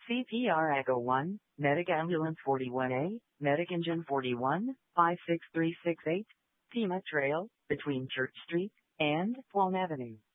CPR Echo 1, Medic Ambulance 41A, Medic Engine 41, 56368, FEMA Trail, between Church Street and Plum Avenue.